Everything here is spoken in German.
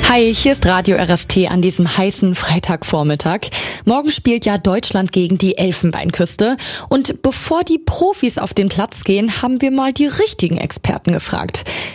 Hi, hier ist Radio RST an diesem heißen Freitagvormittag. Morgen spielt ja Deutschland gegen die Elfenbeinküste. Und bevor die Profis auf den Platz gehen, haben wir mal die richtigen Experten gefragt.